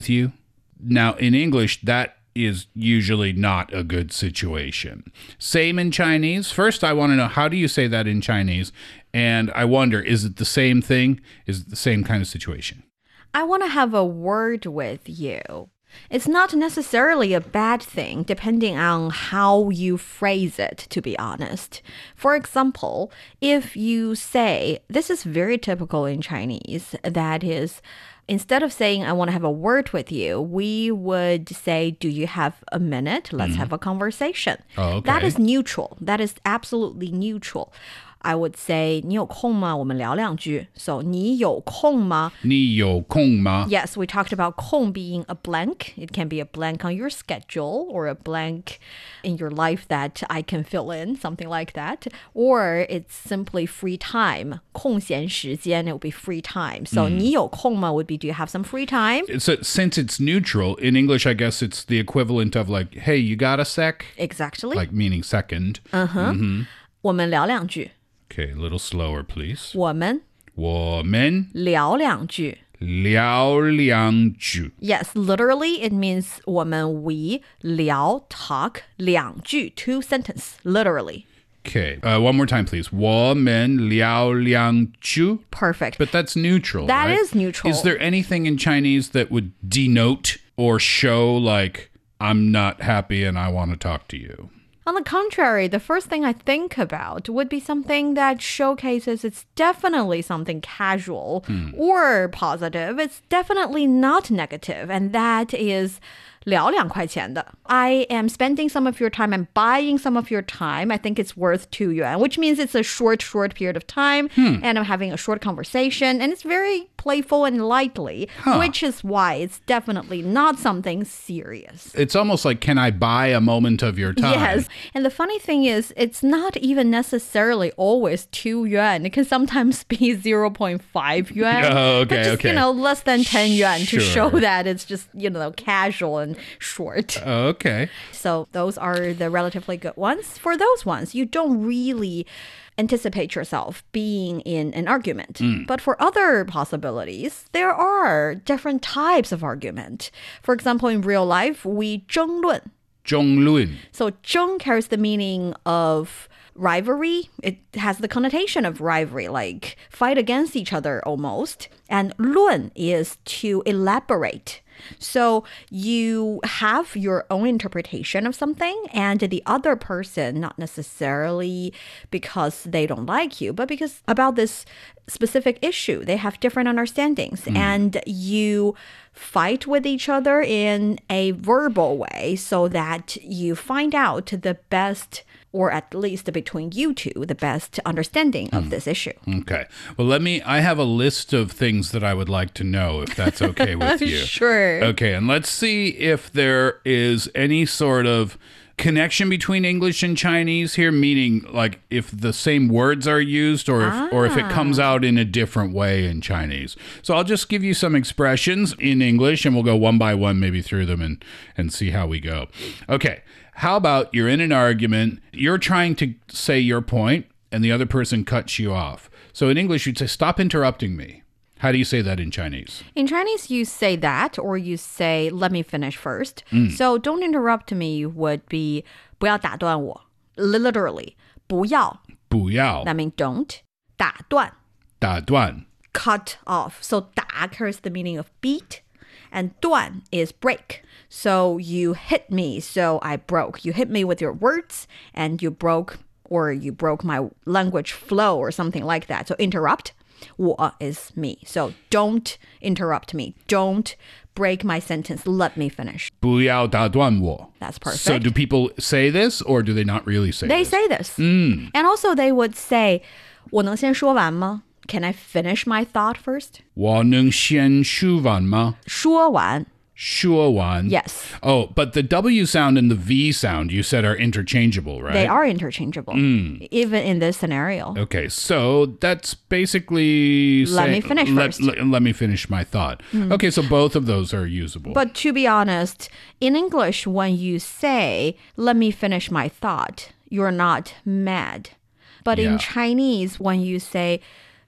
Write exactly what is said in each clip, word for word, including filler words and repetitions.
with you. Now, in English, that is usually not a good situation. Same in Chinese. First, I want to know, how do you say that in Chinese? And I wonder, is it the same thing? Is it the same kind of situation? I want to have a word with you. It's not necessarily a bad thing, depending on how you phrase it, to be honest. For example, if you say, this is very typical in Chinese, that is, instead of saying, I want to have a word with you, we would say, do you have a minute? Let's mm. have a conversation. Oh, okay. That is neutral. That is absolutely neutral. I would say, 你有空吗?我们聊两句. So, 你有空吗? 你有空吗? Yes, we talked about 空 being a blank. It can be a blank on your schedule or a blank in your life that I can fill in, something like that. Or it's simply free time. 空闲时间, it would be free time. So, mm. 你有空吗 would be, do you have some free time? So, since it's neutral, in English, I guess it's the equivalent of like, hey, you got a sec? Exactly. Like meaning second. Uh-huh. Mm-hmm. 我们聊两句. Okay, a little slower, please. 我们我们聊两句聊两句 Yes, literally it means 我们 we 聊 talk 两句 two sentence, literally. Okay, uh, one more time, please. 我们聊两句 Perfect. But that's neutral, That right? is neutral. Is there anything in Chinese that would denote or show like, I'm not happy and I want to talk to you? On the contrary, the first thing I think about would be something that showcases it's definitely something casual hmm. or positive. It's definitely not negative, and that is 聊两块钱的. I am spending some of your time and buying some of your time. I think it's worth two yuan, which means it's a short, short period of time, hmm. and I'm having a short conversation, and it's very playful and lightly, huh. which is why it's definitely not something serious. It's almost like, can I buy a moment of your time? Yes, and the funny thing is, it's not even necessarily always two yuan. It can sometimes be zero point five yuan. Oh, okay, but just, okay. you know, less than ten yuan sure. to show that it's just, you know, casual and short. Oh, okay. So those are the relatively good ones. For those ones, you don't really anticipate yourself being in an argument. Mm. But for other possibilities, there are different types of argument. For example, in real life, we 争论. 争论. So 争 carries the meaning of rivalry. It has the connotation of rivalry, like fight against each other almost. And 论 is to elaborate. So you have your own interpretation of something, and the other person, not necessarily because they don't like you, but because about this specific issue, they have different understandings, mm. and you fight with each other in a verbal way so that you find out the best, or at least between you two, the best understanding of mm. this issue. Okay. Well, let me, I have a list of things that I would like to know, if that's okay with you. Sure. Okay. And let's see if there is any sort of connection between English and Chinese here, meaning like if the same words are used or if, ah. or if it comes out in a different way in Chinese. So I'll just give you some expressions in English and we'll go one by one maybe through them and, and see how we go. Okay. How about you're in an argument, you're trying to say your point and the other person cuts you off. So in English, you'd say, stop interrupting me. How do you say that in Chinese? In Chinese, you say that, or you say, let me finish first. Mm. So don't interrupt me would be 不要打断我. Literally, 不要. 不要. That means don't. 打断. 打断. Cut off. So 打 carries the meaning of beat. And 断 is break. So you hit me, so I broke. You hit me with your words, and you broke, or you broke my language flow or something like that. So interrupt. 我 is me. So don't interrupt me. Don't break my sentence. Let me finish. 不要打断我. That's perfect. So do people say this, or do they not really say they this? They say this. Mm. And also they would say, 我能先说完吗? Can I finish my thought first? 我能先说完吗? 说完. 说完. Yes. Oh, but the W sound and the V sound you said are interchangeable, right? They are interchangeable, mm. even in this scenario. Okay, so that's basically... Let say, me finish let, first. Let, let me finish my thought. Mm. Okay, so both of those are usable. But to be honest, in English, when you say, let me finish my thought, you're not mad. But yeah. in Chinese, when you say,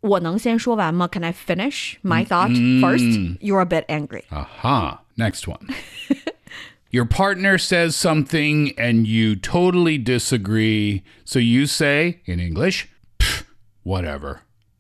我能先说完吗? Can I finish my thought first? You're a bit angry. Aha. Next one. Your partner says something and you totally disagree. So you say, in English, whatever.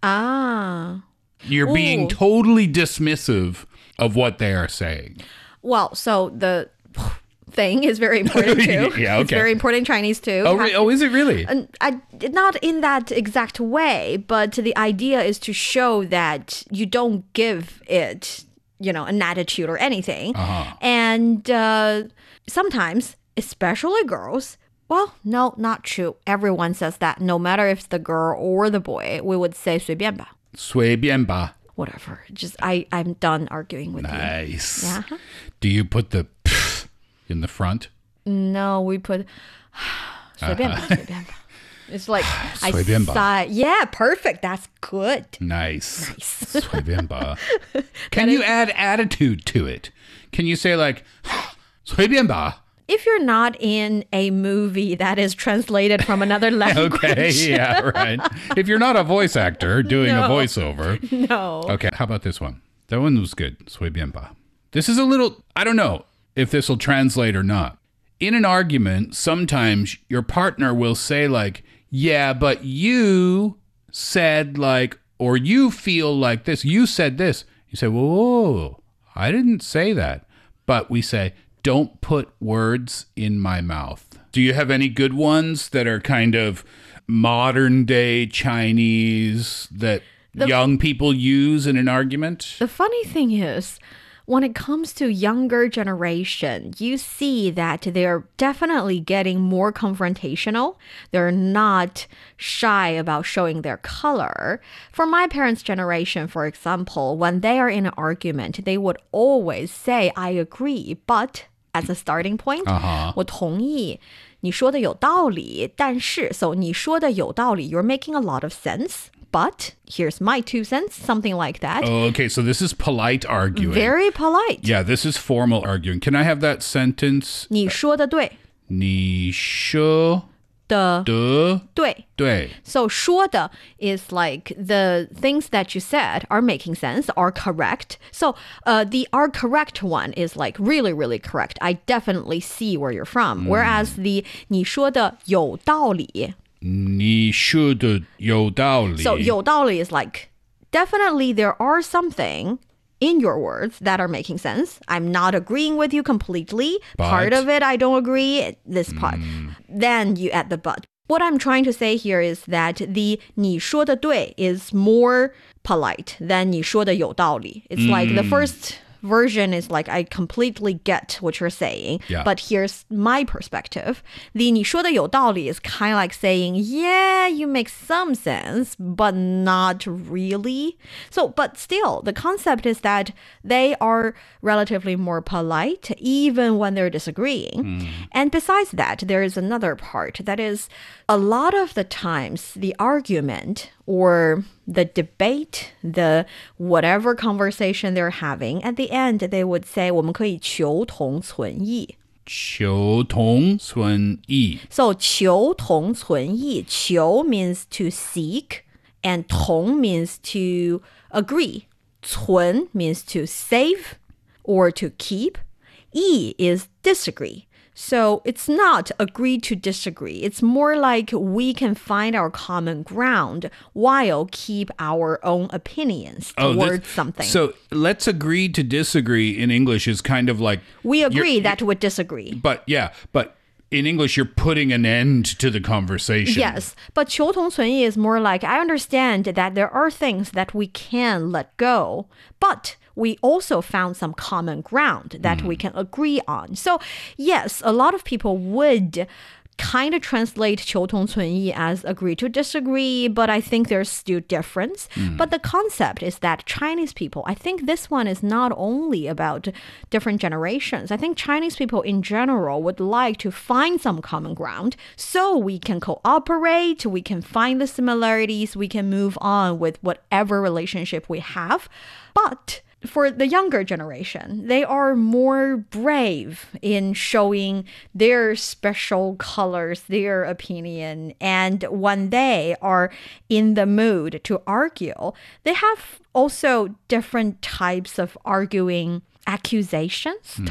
Ah. You're Ooh. being totally dismissive of what they are saying. Well, so the thing is very important too. Yeah, okay. It's very important in Chinese too. Oh, re- oh is it really? And I, not in that exact way, but the idea is to show that you don't give it, you know, an attitude or anything. Uh-huh. And uh, sometimes, especially girls, well, no, not true. Everyone says that. No matter if it's the girl or the boy, we would say 随便吧. 随便吧. Whatever. Just, I, I'm done arguing with nice. you. Nice. Yeah. Do you put the pff in the front? No, we put 随便吧,随便吧. It's like, I 随便吧. sigh. Yeah, perfect. That's good. Nice. Nice. 随便吧. Can you add attitude to it? Can you say like, 随便吧? If you're not in a movie that is translated from another language. Okay, yeah, right. If you're not a voice actor doing no. a voiceover. No. Okay, how about this one? That one was good. 随便吧. This is a little, I don't know if this will translate or not. In an argument, sometimes your partner will say like, yeah, but you said like, or you feel like this. You said this. You say, whoa, whoa, whoa, I didn't say that. But we say, don't put words in my mouth. Do you have any good ones that are kind of modern day Chinese that the, young people use in an argument? The funny thing is, when it comes to younger generation, you see that they're definitely getting more confrontational. They're not shy about showing their color. For my parents' generation, for example, when they are in an argument, they would always say, I agree, but as a starting point, uh-huh. 我同意你说的有道理，但是 so 你说的有道理 you're making a lot of sense. But here's my two cents, something like that. Oh, okay, so this is polite arguing. Very polite. Yeah, this is formal arguing. Can I have that sentence? 你说的对。 你说的的对。 对。 So 说的 is like the things that you said are making sense, are correct. So uh, the are correct one is like really, really correct. I definitely see where you're from. Mm. Whereas the 你说的有道理你说的有道理 So 有道理 is like, definitely there are something in your words that are making sense. I'm not agreeing with you completely. But, part of it, I don't agree. This part. Mm. Then you add the but. What I'm trying to say here is that the 你说的对 is more polite than 你说的有道理. It's mm. like the first version is like, I completely get what you're saying, yeah. but here's my perspective. The 你说的有道理 is kind of like saying, yeah, you make some sense, but not really. So, but still, the concept is that they are relatively more polite, even when they're disagreeing. Mm. And besides that, there is another part that is a lot of the times the argument or the debate, the whatever conversation they're having, at the end they would say 我们可以求同存异。 求同存异。 So 求同存异，求 means to seek and 同 means to agree. 存 means to save or to keep. 异 is disagree. So it's not agree to disagree. It's more like we can find our common ground while keep our own opinions towards oh, this, something. So let's agree to disagree in English is kind of like... We agree that we disagree. But yeah, but in English, you're putting an end to the conversation. Yes, but 求同存异 is more like, I understand that there are things that we can let go, but we also found some common ground that mm. we can agree on. So yes, a lot of people would kind of translate 求同存异 as agree to disagree, but I think there's still difference. Mm. But the concept is that Chinese people, I think this one is not only about different generations. I think Chinese people in general would like to find some common ground so we can cooperate, we can find the similarities, we can move on with whatever relationship we have. But for the younger generation, they are more brave in showing their special colors, their opinion. And when they are in the mood to argue, they have also different types of arguing accusations, 通